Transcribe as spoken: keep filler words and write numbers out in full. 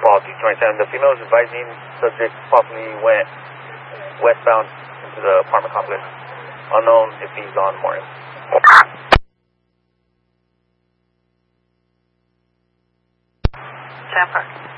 call D twenty-seven. The female is advising subject possibly went westbound into the apartment complex. Unknown if he's on morning. San Park.